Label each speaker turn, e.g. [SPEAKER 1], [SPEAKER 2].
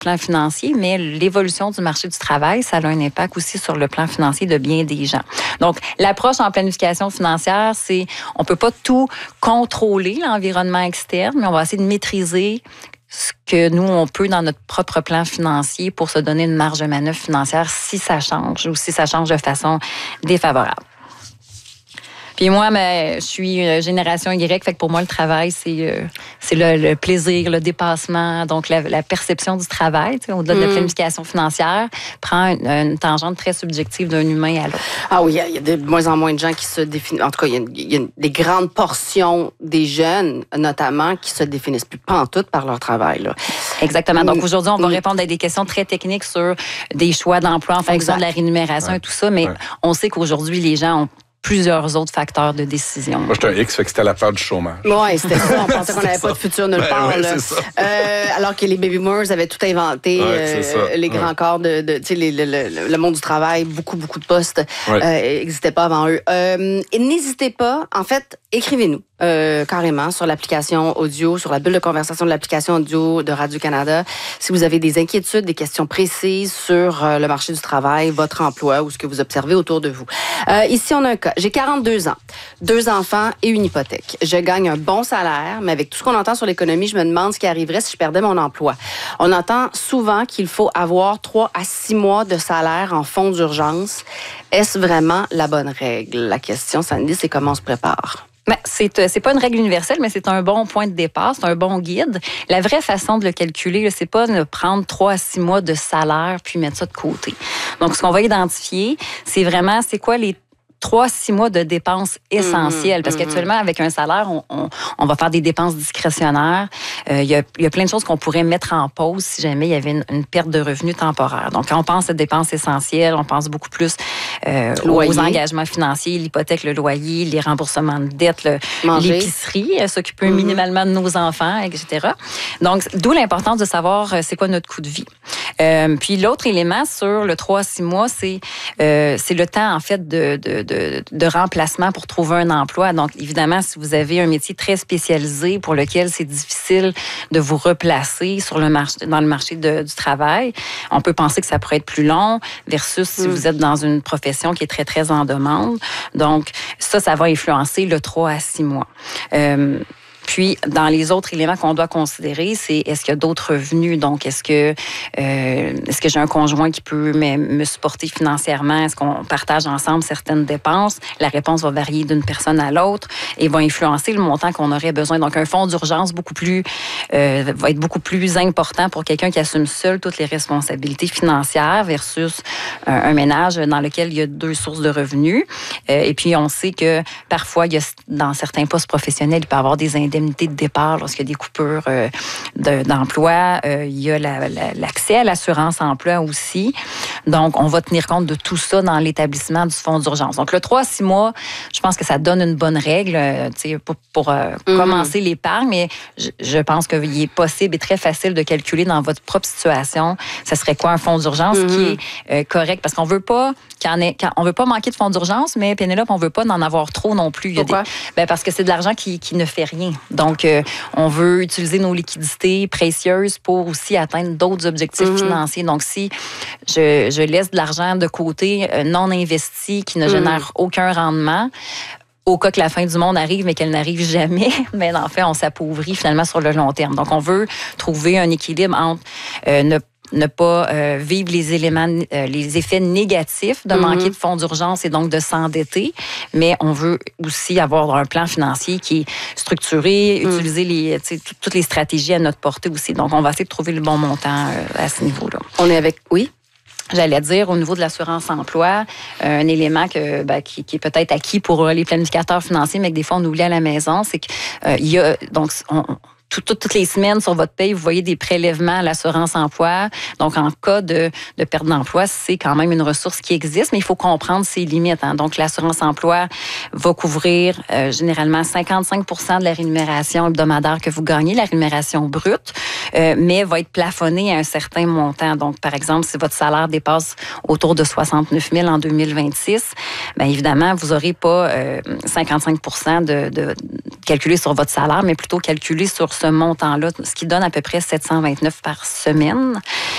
[SPEAKER 1] plan financier, mais l'évolution du marché du travail, ça a un impact aussi sur le plan financier de bien des gens. Donc, l'approche en planification financière, c'est, on peut pas tout contrôler, l'environnement externe, mais on va essayer de maîtriser ce que nous, on peut dans notre propre plan financier pour se donner une marge de manœuvre financière si ça change ou si ça change de façon défavorable. Puis moi, je suis génération Y, fait que pour moi, le travail, c'est le plaisir, le dépassement, donc la perception du travail, au-delà de la planification financière, prend une tangente très subjective d'un humain à l'autre.
[SPEAKER 2] Ah oui, il y a de moins en moins de gens qui se définissent. En tout cas, il y a des grandes portions des jeunes, notamment, qui se définissent plus pantoute par leur travail. Là.
[SPEAKER 1] Exactement. Donc aujourd'hui, on va répondre à des questions très techniques sur des choix d'emploi en fonction de la rémunération et tout ça, mais on sait qu'aujourd'hui, les gens ont plusieurs autres facteurs de décision.
[SPEAKER 3] Moi, j'étais un X, fait que c'était la peur du chômage.
[SPEAKER 2] Oui, c'était ça. On pensait qu'on n'avait pas de futur nulle part.
[SPEAKER 3] Ouais,
[SPEAKER 2] là. Alors que les baby boomers avaient tout inventé, les grands corps le monde du travail, beaucoup de postes n'existaient pas avant eux. Et n'hésitez pas, en fait, écrivez-nous carrément sur l'application audio, sur la bulle de conversation de l'application audio de Radio-Canada. Si vous avez des inquiétudes, des questions précises sur le marché du travail, votre emploi ou ce que vous observez autour de vous. Ici, on a un cas. J'ai 42 ans, 2 enfants et une hypothèque. Je gagne un bon salaire, mais avec tout ce qu'on entend sur l'économie, je me demande ce qui arriverait si je perdais mon emploi. On entend souvent qu'il faut avoir 3 à 6 mois de salaire en fonds d'urgence. Est-ce vraiment la bonne règle? La question, Sandy, c'est comment on se prépare?
[SPEAKER 1] Ben, c'est pas une règle universelle, mais c'est un bon point de départ, c'est un bon guide. La vraie façon de le calculer, c'est pas de prendre 3 à 6 mois de salaire puis mettre ça de côté. Donc, ce qu'on va identifier, c'est vraiment, c'est quoi les 3-6 mois de dépenses essentielles. Parce qu'actuellement, avec un salaire, on va faire des dépenses discrétionnaires. Il y a plein de choses qu'on pourrait mettre en pause si jamais il y avait une perte de revenus temporaire. Donc, quand on pense à dépenses essentielles, on pense beaucoup plus aux engagements financiers, l'hypothèque, le loyer, les remboursements de dettes, l'épicerie, s'occuper minimalement de nos enfants, etc. Donc, d'où l'importance de savoir c'est quoi notre coût de vie. Puis, l'autre élément sur le 3-6 mois, c'est le temps, en fait, de remplacement pour trouver un emploi. Donc, évidemment, si vous avez un métier très spécialisé pour lequel c'est difficile de vous replacer dans le marché du travail, on peut penser que ça pourrait être plus long versus si vous êtes dans une profession qui est très, très en demande. Donc, ça va influencer le 3 à 6 mois. Puis, dans les autres éléments qu'on doit considérer, c'est est-ce qu'il y a d'autres revenus? Donc, est-ce que j'ai un conjoint qui peut me supporter financièrement? Est-ce qu'on partage ensemble certaines dépenses? La réponse va varier d'une personne à l'autre et va influencer le montant qu'on aurait besoin. Donc, un fonds d'urgence va être beaucoup plus important pour quelqu'un qui assume seul toutes les responsabilités financières versus un ménage dans lequel il y a 2 sources de revenus. Et puis, on sait que parfois, dans certains postes professionnels, il peut y avoir des indemnités de départ lorsqu'il y a des coupures d'emploi. Il y a l'accès à l'assurance emploi aussi. Donc, on va tenir compte de tout ça dans l'établissement du fonds d'urgence. Donc, le 3 à 6 mois, je pense que ça donne une bonne règle pour commencer l'épargne, mais je pense qu'il est possible et très facile de calculer dans votre propre situation, ça serait quoi un fonds d'urgence qui est correct, parce qu'on veut pas on veut pas manquer de fonds d'urgence, mais Pénélope, on veut pas en avoir trop non plus.
[SPEAKER 2] Pourquoi?
[SPEAKER 1] Parce que c'est de l'argent qui ne fait rien. Donc, on veut utiliser nos liquidités précieuses pour aussi atteindre d'autres objectifs financiers. Donc, si je laisse de l'argent de côté non investi qui ne génère aucun rendement, au cas que la fin du monde arrive, mais qu'elle n'arrive jamais, mais en fait, on s'appauvrit finalement sur le long terme. Donc, on veut trouver un équilibre entre ne pas vivre les effets négatifs de manquer de fonds d'urgence et donc de s'endetter, mais on veut aussi avoir un plan financier qui est structuré, utiliser toutes les stratégies à notre portée aussi. Donc, on va essayer de trouver le bon montant à ce niveau-là.
[SPEAKER 2] On est avec... Oui?
[SPEAKER 1] J'allais dire, au niveau de l'assurance-emploi, un élément qui est peut-être acquis pour les planificateurs financiers, mais que des fois, on oublie à la maison, c'est qu'il y a... Donc, toutes les semaines, sur votre paye, vous voyez des prélèvements à l'assurance-emploi. Donc, en cas de perte d'emploi, c'est quand même une ressource qui existe, mais il faut comprendre ses limites. Donc, l'assurance-emploi va couvrir généralement 55% de la rémunération hebdomadaire que vous gagnez, la rémunération brute, mais va être plafonnée à un certain montant. Donc, par exemple, si votre salaire dépasse autour de 69 000 en 2026, bien évidemment, vous n'aurez pas 55% de calculé sur votre salaire, mais plutôt calculé sur ce montant-là, ce qui donne à peu près 729 par semaine.